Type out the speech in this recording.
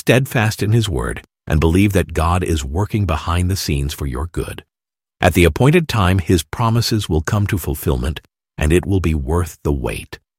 steadfast in His word and believe that God is working behind the scenes for your good. At the appointed time, His promises will come to fulfillment, and it will be worth the wait.